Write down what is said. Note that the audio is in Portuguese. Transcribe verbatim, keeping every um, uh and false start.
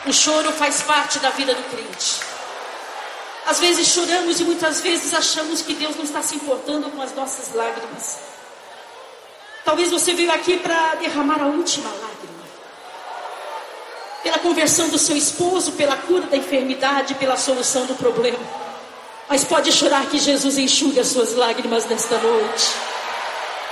O choro faz parte da vida do crente. Às vezes choramos e muitas vezes achamos que Deus não está se importando com as nossas lágrimas. Talvez você veio aqui para derramar a última lágrima. Pela conversão do seu esposo, pela cura da enfermidade, pela solução do problema. Mas pode chorar que Jesus enxugue as suas lágrimas nesta noite.